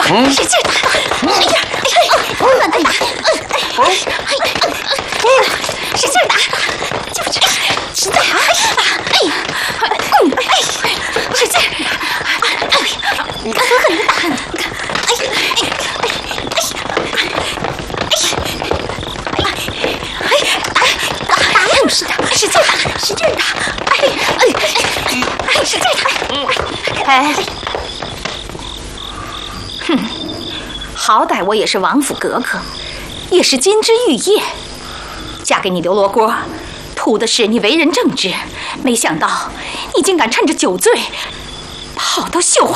使劲打！哎呀，慢点打！使劲打！就是使劲打！哎呀，使劲！狠狠地打！打就是的，使劲打，使劲打！使劲打！哼，好歹我也是王府格格，也是金枝玉叶，嫁给你刘罗锅，图的是你为人正直，没想到你竟敢趁着酒醉跑到绣花